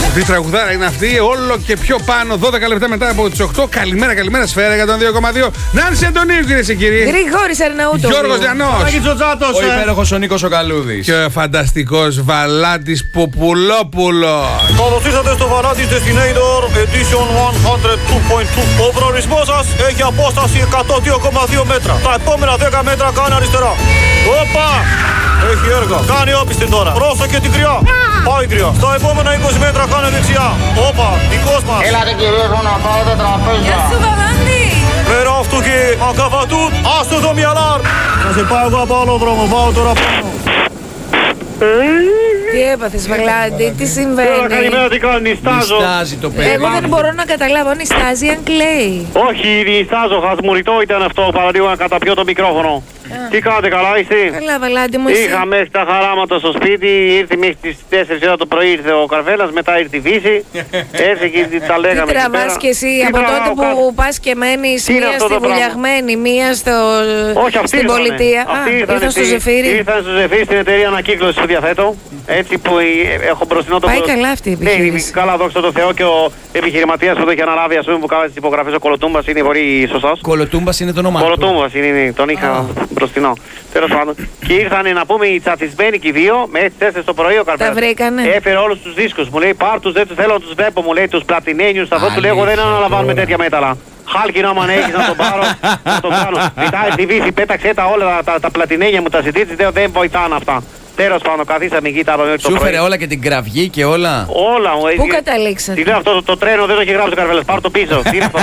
Τι τραγουδάρα είναι αυτή, όλο και πιο πάνω, 12 λεπτά μετά από τις 8. Καλημέρα, καλημέρα, Σφαίρα για τον 2,2. Νάνση Αντωνίου, κυρίες και κύριοι. Γρηγόρης Αρναούτογλου. Γιώργος Λιανός. Ο υπέροχος ο Νίκος ο Καλούδης. Και ο φανταστικός Βαλάντης Ποπουλόπουλος. Καλώς ήρθατε στο Βαλάντης Destinator Edition 102.2. Ο προορισμός σας έχει απόσταση 102,2 μέτρα. Τα επόμενα 10 μέτρα κάνει αριστερά. Όπα! Έχει έργα. Κάνει όπιστη τώρα. Πρόσεχε την κρυά. Πάει κρυά. Στα επόμενα 20 μέτρα κάνει δεξιά. Όπα, δικός μας. Έλατε κυρίες μου να πάτε τραπέζια. Γεια σου Βαλάντη. Πέρα αυτού και ακαβατούν. Άστο το μυαλάρ. Θα σε πάω εγώ από άλλο δρόμο. Πάω τώρα πάνω. Τι έπαθες Βαλάντη, τι συμβαίνει? Καλημέρα, τι κάνει, νιστάζω. Νιστάζει το παιδί. Εγώ δεν μπορώ να καταλάβω αν νιστάζει, αν κλαίει. Όχι, νιστάζω. Χασμουριτό ήταν αυτό. Παραλίγο να καταπιώ το μικρόφωνο. Τι κάνετε, καλά είστε? Καλά Βαλάντη μου, εσύ. Είχα μέχρι τα χαράματα στο σπίτι, ήρθε μέχρι τις 4 ώρα το πρωί ήρθε ο Καρβέλας, μετά ήρθε η Βύση, έρθε και τα λέγαμε. Τι τραβάς και εσύ από τότε που πας και μένεις Τι είναι μία αυτό στη το πράγμα? Βουλιαγμένη, μία Όχι, αυτοί στην πολιτεία. Ήρθαν στο Ζεφύρι. Ήρθαν στο Ζεφύρι στην εταιρεία ανακύκλωσης που διαθέτω. Έτσι που έχω μπροστινό το Πάει καλά αυτή η Ναι, επιχείρηση. καλά, δόξα τω Θεώ, και ο επιχειρηματίας που το έχει αναλάβει, ας πούμε, που κάνει τις υπογραφές, ο Κολοτούμπας είναι πολύ σωστός. Κολοτούμπας είναι το όνομά του. Κολοτούμπας είναι, τον είχα μπροστινό. Τέλος πάντων. Και ήρθαν να πούμε οι τσατισμένοι και οι δύο, μέχρι τις 4 το πρωί ο Καρβέλας. Τα βρήκανε. Έφερε όλους τους δίσκους, μου λέει πάρ' τους, δεν τους θέλω να τους βλέπω, μου λέει τους πλατινένιους, αυτό του λέω εγώ δεν αναλαμβάνουμε τέτοια μέταλλα. Χάλκινο άμα έχεις να τον πάρω, να τον κάνω. Ζητάει στη Βύση, πέταξε τα όλα τα πλατινένια μου, τα συντήσεις, δεν βοηθάνε αυτά. Τέλος πάντων, καθίσαμε εκεί, τα είπαμε το πρωί. Σου έφερε όλα και την κραυγή και όλα. Όλα μου. Πού καταλήξατε? Τι λέω αυτό το τρένο δεν το έχει γράψει ο Καρβέλας, πάρ' το πίσω. Τι είναι αυτό?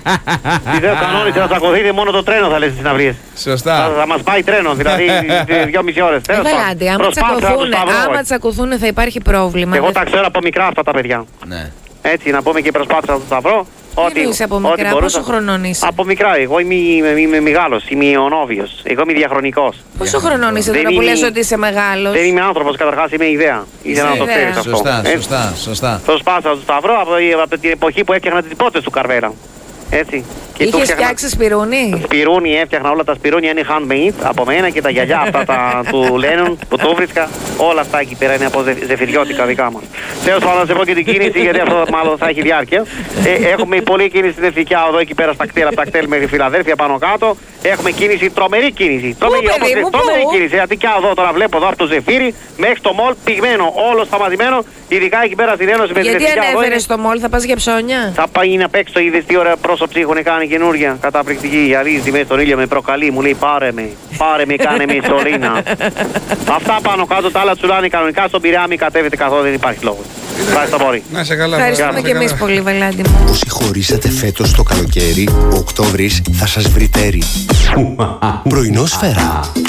Τι λέω, κανόνισε να τσακωθείτε, μόνο το τρένο θα λες στις συναυλίες. Σωστά. Θα μας πάει τρένο, δηλαδή 2,5 ώρες. Τέλος πάντων. Βαλάντη, άμα Προσπάθησα να τους σταυρώ. τσακωθούν θα υπάρχει πρόβλημα. Εγώ τα ξέρω από μικρά αυτά τα παιδιά. Ναι. Έτσι να πούμε και προσπάθησα να τους σταυρώ. Τι εννοείς από μικρά, πόσο χρονών είσαι? Από μικρά, εγώ είμαι μεγάλος, είμαι ιονόβιος, εγώ είμαι διαχρονικός. Πόσο χρονών είσαι τώρα που λες ότι είσαι μεγάλος? Δεν είμαι άνθρωπος, καταρχάς είμαι ιδέα. Ήθελα να το ιδέα. ξέρεις αυτό. Σωστά. Προσπάθησα να τους σταυρώ από την εποχή που έφτιαχνα τις πότες του Καρβέλα. Έτσι. Και Είχες φτιάξει σπιρούνι? Σπιρούνι, έφτιαχνα όλα τα σπιρούνια, είναι handmade από μένα και τα γυαλιά αυτά του Λένον που το βρίσκα. Όλα αυτά εκεί πέρα είναι από ζεφυριώτικα δικά μας. Τέλος πάντων, να σε πω και την κίνηση, γιατί αυτό μάλλον θα έχει διάρκεια. Έχουμε πολλή κίνηση στην Εθνικιά Οδό εκεί πέρα στα κτίρια, από τα κτέλ μέχρι Φιλαδέλφια πάνω κάτω. Έχουμε κίνηση, τρομερή κίνηση. Τρομερή κίνηση. Αττικιά Οδό τώρα βλέπω εδώ από το Ζεφύρι μέχρι το μολ πυγμένο, όλο σταματημένο. Ειδικά εκεί πέρα στην Ένωση με την Εθνικιά Οδό. Γιατί ανέφερες στο μολ, θα πας για ψώνια? Θα πάει να παίξει το είδες τι ωραία πρόσωψη έχουν κάνει καινούργια. Καταπληκτική. Γυαλίζει μέσα στον ήλιο, με προκαλεί. Μου λέει πάρε με, κάνε με σωλήνα. Αυτά πάνω κάτω, τα άλλα τσουλάνε κανονικά. Στον Πειραιά μην κατέβετε καθόλου, δεν υπάρχει λόγος. Ευχαριστώ πολύ. Να σε καλά. Ευχαριστούμε και εμείς πολύ Βαλάντη μου. Όσοι χωρίσατε φέτος το καλοκαίρι, ο Οκτώβρης θα σας βρει τέρι. Πρωινό Σφαίρα.